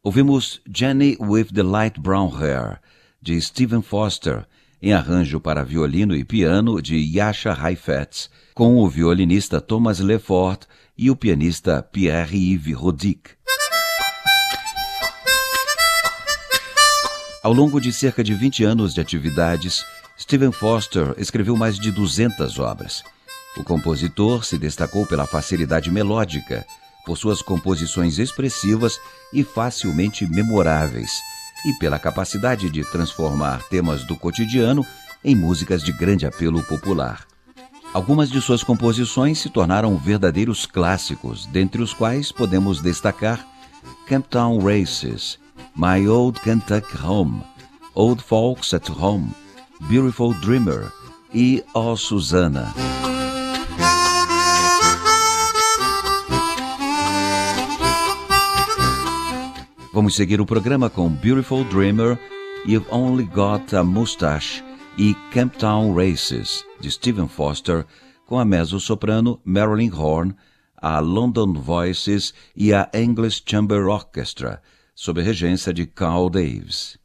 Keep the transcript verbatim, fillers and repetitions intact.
Ouvimos Jenny with the Light Brown Hair, de Stephen Foster, em arranjo para violino e piano de Jascha Heifetz, com o violinista Thomas Lefort e o pianista Pierre-Yves Rodic. Ao longo de cerca de vinte anos de atividades, Stephen Foster escreveu mais de duzentas obras. O compositor se destacou pela facilidade melódica, por suas composições expressivas e facilmente memoráveis, e pela capacidade de transformar temas do cotidiano em músicas de grande apelo popular. Algumas de suas composições se tornaram verdadeiros clássicos, dentre os quais podemos destacar Camptown Races, My Old Kentucky Home, Old Folks at Home, Beautiful Dreamer e Oh Susanna. Vamos seguir o programa com Beautiful Dreamer, You've Only Got a Mustache e Camptown Races, de Stephen Foster, com a mezzo-soprano Marilyn Horne, a London Voices e a English Chamber Orchestra, sob a regência de Carl Davis.